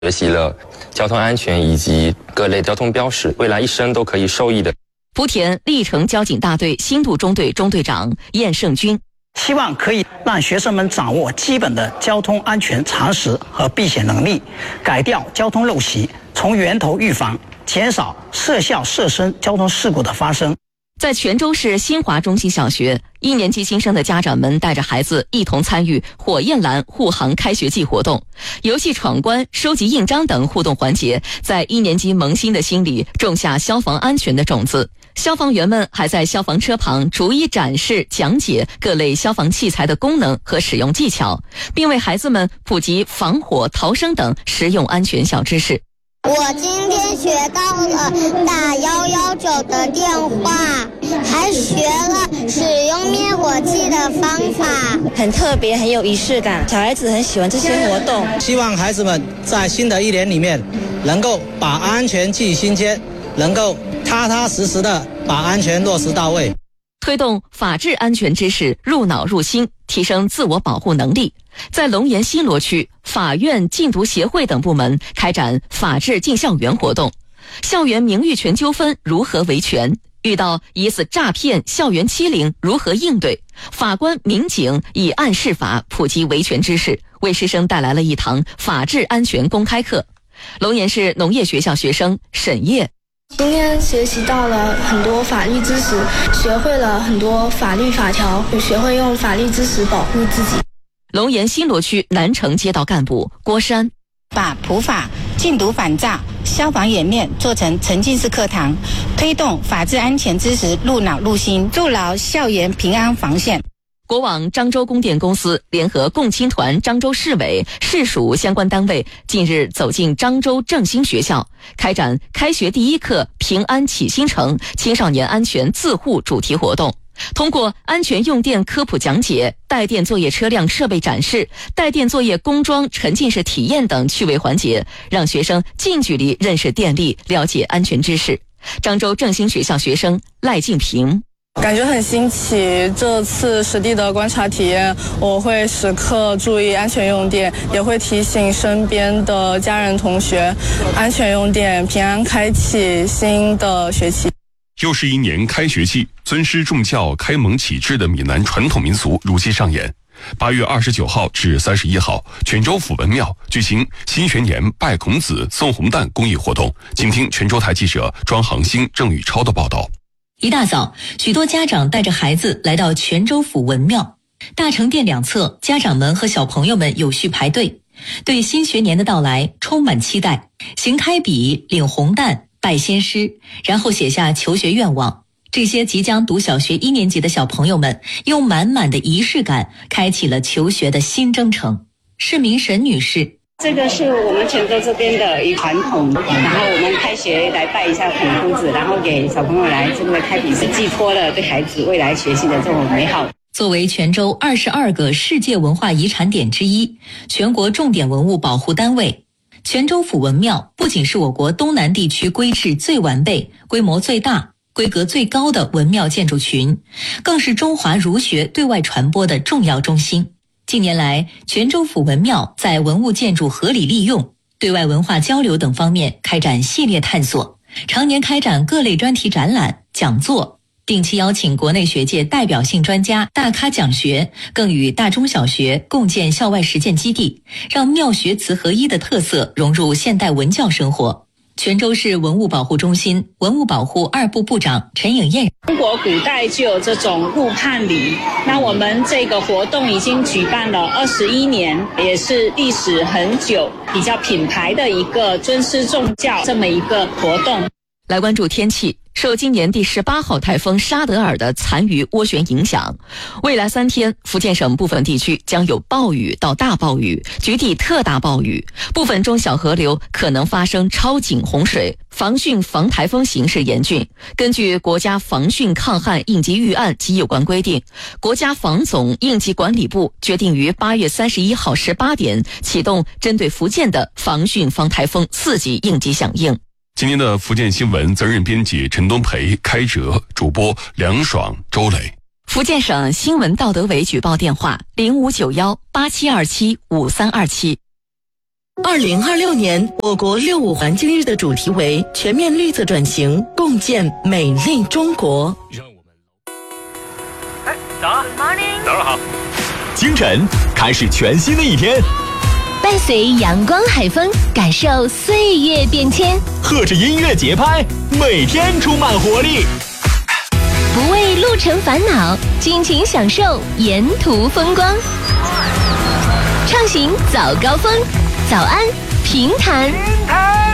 学习了交通安全以及各类交通标识，未来一生都可以受益的。 莆田历城交警大队新渡中队中队长晏胜军， 希望可以让学生们掌握基本的交通安全常识和避险能力，改掉交通陋习，从源头预防，减少涉校涉生交通事故的发生。 在泉州市新华中心小学，1年级新生的家长们带着孩子一同参与火焰蓝护航开学季活动，游戏闯关、收集印章等互动环节，在1年级萌新的心里种下消防安全的种子。消防员们还在消防车旁逐一展示讲解各类消防器材的功能和使用技巧，并为孩子们普及防火、逃生等实用安全小知识。 我今天学到了打119的电话，还学了使用灭火器的方法， 很特别，很有仪式感，小孩子很喜欢这些活动。 希望孩子们在新的1年里面能够把安全记心间，能够踏踏实实的把安全落实到位， 推动法治安全知识入脑入心，提升自我保护能力。在龙岩新罗区，法院、禁毒协会等部门开展法治进校园活动，校园名誉权纠纷如何维权，遇到疑似诈骗、校园欺凌如何应对，法官、民警以案释法，普及维权知识，为师生带来了一堂法治安全公开课。龙岩市农业学校学生沈烨， 今天学习到了很多法律知识，学会了很多法律法条，学会用法律知识保护自己。 龙岩新罗区南城街道干部郭山， 把普法、禁毒反诈、消防演练做成沉浸式课堂，推动法治安全知识入脑入心，筑牢校园平安防线。 国网漳州供电公司联合共青团漳州市委、市属相关单位近日走进漳州正兴学校，开展开学第一课平安启新城青少年安全自护主题活动。通过安全用电科普讲解、带电作业车辆设备展示、带电作业工装沉浸式体验等趣味环节，让学生近距离认识电力，了解安全知识。漳州正兴学校学生赖静平， 感觉很新奇，这次实地的观察体验，我会时刻注意安全用电，也会提醒身边的家人同学，安全用电，平安开启新的学期。 又是1年开学季，尊师重教、开蒙启智的闽南传统民俗如期上演。8月29号至31号，泉州府文庙举行新学年拜孔子、送红蛋公益活动。请听泉州台记者庄航星、郑宇超的报道。 一大早，许多家长带着孩子来到泉州府文庙，大成殿两侧，家长们和小朋友们有序排队，对新学年的到来充满期待。行开笔、领红蛋、拜先师，然后写下求学愿望。这些即将读小学1年级的小朋友们，用满满的仪式感，开启了求学的新征程。市民沈女士， 这个是我们泉州这边的一传统，然后我们开学来拜一下孔夫子，然后给小朋友来这个开笔，是寄托了对孩子未来学习的这种美好。 作为泉州22个世界文化遗产点之一，全国重点文物保护单位，泉州府文庙不仅是我国东南地区规制最完备、规模最大、规格最高的文庙建筑群，更是中华儒学对外传播的重要中心。近年来，泉州府文庙在文物建筑合理利用、对外文化交流等方面开展系列探索，常年开展各类专题展览、讲座，定期邀请国内学界代表性专家大咖讲学，更与大中小学共建校外实践基地，让庙学词合一的特色融入现代文教生活。泉州市文物保护中心文物保护2部部长陈颖燕， 中国古代就有这种入判礼，那我们这个活动已经举办了21年，也是历史很久、比较品牌的一个尊师重教这么一个活动。 来关注天气。受今年第18号台风沙德尔的残余涡旋影响，未来3天，福建省部分地区将有暴雨到大暴雨，局地特大暴雨，部分中小河流可能发生超警洪水，防汛防台风形势严峻。根据国家防汛抗旱应急预案及有关规定，国家防总应急管理部决定于8月31号18点启动针对福建的防汛防台风4级应急响应。 今天的福建新闻责任编辑陈东培、开哲，主播梁爽、周磊。 福建省新闻道德委举报电话：059187275327。 2026年，我国6·5环境日的主题为全面绿色转型，共建美丽中国。 早上好。清晨开始全新的一天， 伴随阳光海风，感受岁月变迁， 和着音乐节拍，每天充满活力。 不为路程烦恼，尽情享受沿途风光。畅行早高峰，早安平潭。